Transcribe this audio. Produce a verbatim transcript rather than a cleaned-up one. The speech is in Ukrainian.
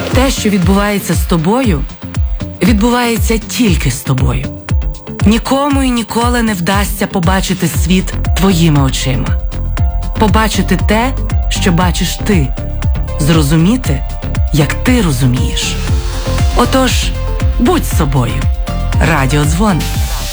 Те, що відбувається з тобою, відбувається тільки з тобою. Нікому і ніколи не вдасться побачити світ твоїми очима. Побачити те, що бачиш ти. Зрозуміти, як ти розумієш. Отож, будь собою. Радіодзвон.